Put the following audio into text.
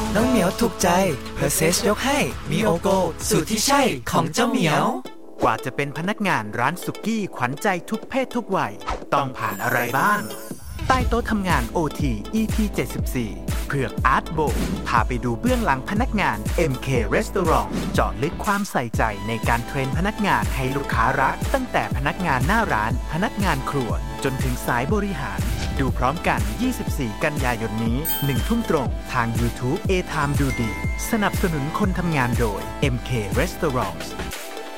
น้องเหมียวถูกใจเพอร์เซสยกให้มีโอโกสูตรที่ใช่ของเจ้าเหมียวกว่าจะเป็นพนักงานร้านสุกี้ขวัญใจทุกเพศทุกวัยต้องผ่านอะไรบ้างใต้โต๊ะทำงาน OT EP 74เผือกอาร์ตโบพาไปดูเบื้องหลังพนักงาน MK Restaurant เจาะลึกความใส่ใจในการเทรนพนักงานให้ลูกค้ารักตั้งแต่พนักงานหน้าร้านพนักงานครัวจนถึงสายบริหารดูพร้อมกัน24กันยายนนี้1 ทุ่มตรงทาง YouTube A Time ดูดีสนับสนุนคนทำงานโดย MK Restaurants